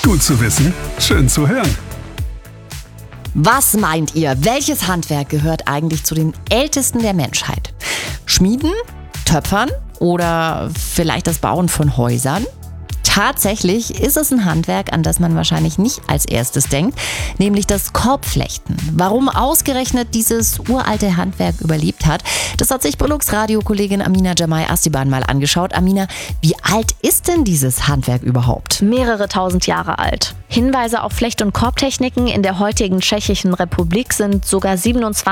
Gut zu wissen, schön zu hören. Was meint ihr? Welches Handwerk gehört eigentlich zu den ältesten der Menschheit? Schmieden? Töpfern? Oder vielleicht das Bauen von Häusern? Tatsächlich ist es ein Handwerk, an das man wahrscheinlich nicht als erstes denkt, nämlich das Korbflechten. Warum ausgerechnet dieses uralte Handwerk überlebt hat, das hat sich Brillux-Radio-Kollegin Amina Jamai Astiban mal angeschaut. Amina, wie alt ist denn dieses Handwerk überhaupt? Mehrere tausend Jahre alt. Hinweise auf Flecht- und Korbtechniken in der heutigen Tschechischen Republik sind sogar 27